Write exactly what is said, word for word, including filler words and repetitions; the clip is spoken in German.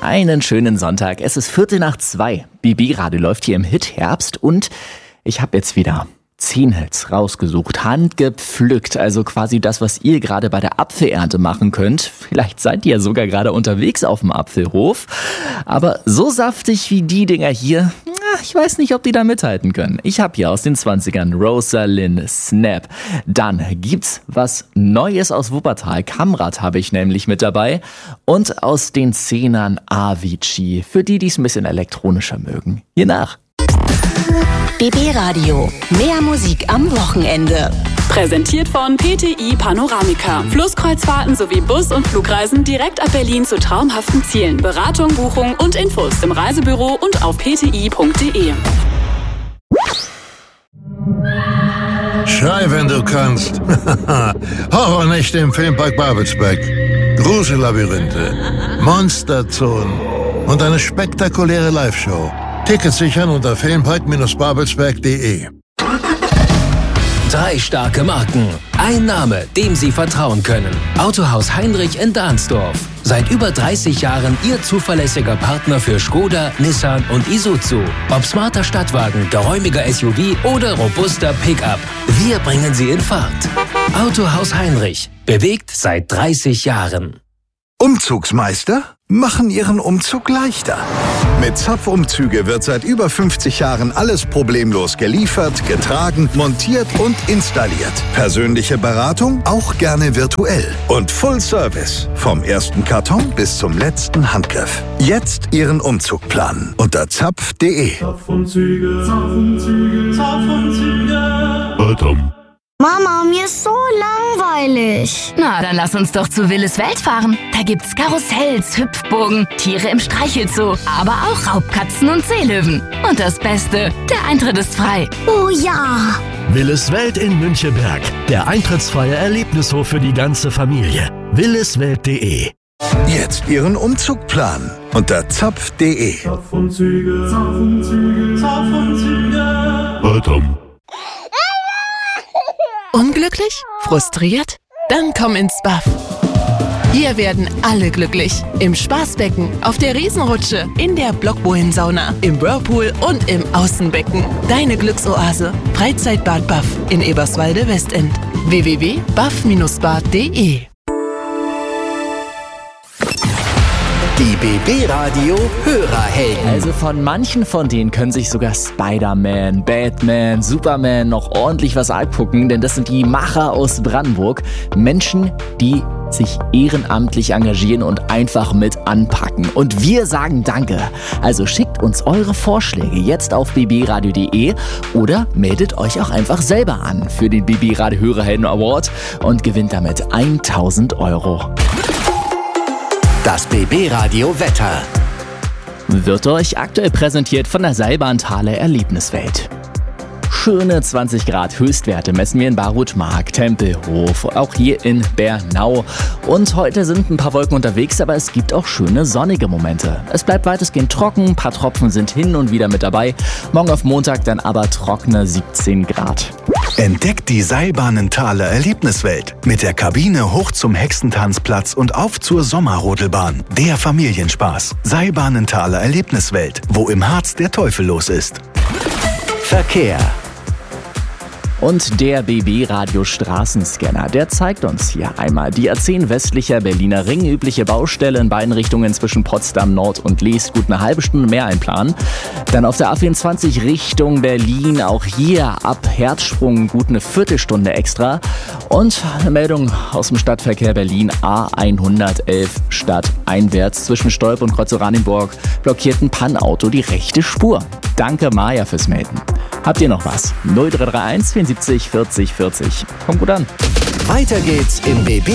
Einen schönen Sonntag. Es ist Viertel nach zwei. B B-Radio läuft hier im Hit Herbst und ich habe jetzt wieder zehn Hits rausgesucht, handgepflückt, also quasi das, was ihr gerade bei der Apfelernte machen könnt. Vielleicht seid ihr ja sogar gerade unterwegs auf dem Apfelhof. Aber so saftig wie die Dinger hier, ich weiß nicht, ob die da mithalten können. Ich habe hier aus den zwanzigern Rosalind, Snap. Dann gibt's was Neues aus Wuppertal. Kamrat habe ich nämlich mit dabei. Und aus den Zehnern Avicii. Für die, die es ein bisschen elektronischer mögen. Hier nach. B B-Radio. Mehr Musik am Wochenende. Präsentiert von P T I Panoramica. Flusskreuzfahrten sowie Bus- und Flugreisen direkt ab Berlin zu traumhaften Zielen. Beratung, Buchung und Infos im Reisebüro und auf p t i punkt d e. Schrei, wenn du kannst. Horrornächte im Filmpark Babelsberg. Grusellabyrinthe, Monsterzonen und eine spektakuläre Live-Show. Tickets sichern unter filmpark babelsberg punkt de. Drei starke Marken. Ein Name, dem Sie vertrauen können. Autohaus Heinrich in Dahnsdorf. Seit über dreißig Jahren Ihr zuverlässiger Partner für Skoda, Nissan und Isuzu. Ob smarter Stadtwagen, geräumiger S U V oder robuster Pickup. Wir bringen Sie in Fahrt. Autohaus Heinrich. Bewegt seit dreißig Jahren. Umzugsmeister machen Ihren Umzug leichter. Mit Zapfumzüge wird seit über fünfzig Jahren alles problemlos geliefert, getragen, montiert und installiert. Persönliche Beratung auch gerne virtuell. Und Full Service. Vom ersten Karton bis zum letzten Handgriff. Jetzt Ihren Umzug planen unter zapf punkt de. Zapfumzüge, Zapfumzüge, Zapfumzüge. Mama, mir ist so langweilig. Na, dann lass uns doch zu Willis Welt fahren. Da gibt's Karussells, Hüpfburgen, Tiere im Streichelzoo, aber auch Raubkatzen und Seelöwen. Und das Beste, der Eintritt ist frei. Oh ja! Willis Welt in Münchenberg. Der eintrittsfreie Erlebnishof für die ganze Familie. williswelt punkt de. Jetzt Ihren Umzug planen unter zapf punkt de. Zapfumzüge, Zapfumzüge, Zapfumzüge. Unglücklich? Frustriert? Dann komm ins B A F. Hier werden alle glücklich. Im Spaßbecken, auf der Riesenrutsche, in der Blockbohlensauna, im Whirlpool und im Außenbecken. Deine Glücksoase. Freizeitbad B A F in Eberswalde-Westend. w w w punkt b a f bindestrich bad punkt de. Die B B-Radio Hörerhelden. Also von manchen von denen können sich sogar Spider-Man, Batman, Superman noch ordentlich was abgucken, denn das sind die Macher aus Brandenburg. Menschen, die sich ehrenamtlich engagieren und einfach mit anpacken. Und wir sagen Danke. Also schickt uns eure Vorschläge jetzt auf b b radio punkt de oder meldet euch auch einfach selber an für den B B-Radio Hörerhelden Award und gewinnt damit tausend Euro. Das B B-Radio Wetter wird euch aktuell präsentiert von der Seilbahn-Thale Erlebniswelt. Schöne zwanzig Grad Höchstwerte messen wir in Barutmark, Tempelhof, auch hier in Bernau. Und heute sind ein paar Wolken unterwegs, aber es gibt auch schöne sonnige Momente. Es bleibt weitestgehend trocken, ein paar Tropfen sind hin und wieder mit dabei. Morgen auf Montag dann aber trockene siebzehn Grad. Entdeckt die Seilbahnen-Thale Erlebniswelt. Mit der Kabine hoch zum Hexentanzplatz und auf zur Sommerrodelbahn. Der Familienspaß. Seilbahnen-Thale Erlebniswelt, wo im Harz der Teufel los ist. Verkehr. Und der B B-Radio-Straßenscanner, der zeigt uns hier einmal die A zehn westlicher Berliner Ring, übliche Baustelle in beiden Richtungen zwischen Potsdam Nord und Lees, gut eine halbe Stunde mehr einplanen. Dann auf der A vierundzwanzig Richtung Berlin, auch hier ab Herzsprung gut eine Viertelstunde extra. Und eine Meldung aus dem Stadtverkehr Berlin, A hundertelf stadteinwärts zwischen Stolp und Kreuz-Oranienburg blockiert ein Pannauto die rechte Spur. Danke Maja fürs Melden. Habt ihr noch was? null drei drei eins vierundsiebzig vierzig vierzig. Kommt gut an. Weiter geht's im B B